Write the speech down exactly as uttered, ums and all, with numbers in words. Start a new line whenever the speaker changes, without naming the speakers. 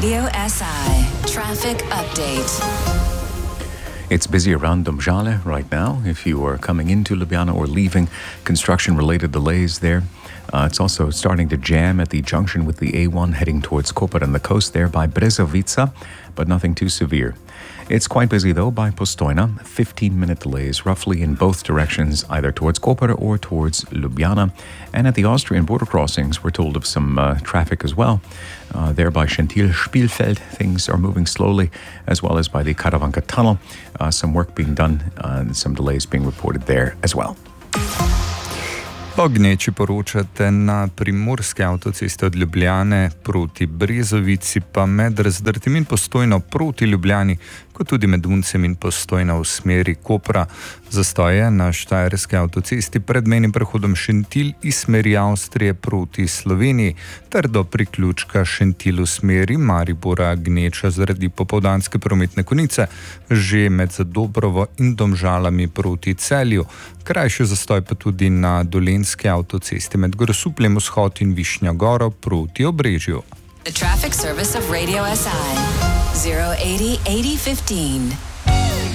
Radio S I Traffic Update.
It's busy around Domžale right now. If you are coming into Ljubljana or leaving, construction-related delays there. Uh, it's also starting to jam at the junction with the A one heading towards Koper and the coast there by Brezovica, but nothing too severe. It's quite busy though by Postojna, fifteen-minute delays roughly in both directions, either towards Koper or towards Ljubljana. And at the Austrian border crossings, we're told of some uh, traffic as well. Uh, there by Schentil Spielfeld, things are moving slowly, as well as by the Karavanka tunnel. Uh, some work being done uh, and some delays being reported there as well.
Po gneči poročate na primorske avtoceste od Ljubljane proti Brezovici, pa med Razdrtim in Postojno proti Ljubljani, kot tudi med Uncem in Postojno v smeri Kopra. Zastoje na štajerski avtocesti pred mejnim prehodom Šentilj iz smeri Avstrije proti Sloveniji, ter do priključka Šentilj v smeri Maribora gneča zaradi popoldanske prometne konice, že med Zadobrovo in Domžalami proti Celju. Krajši zastoj pa tudi na dolenjski avtocesti med Grosupljem vzhod in Višnjo Goro proti Obrežju.
The traffic service of Radio S I zero eighty eighty fifteen.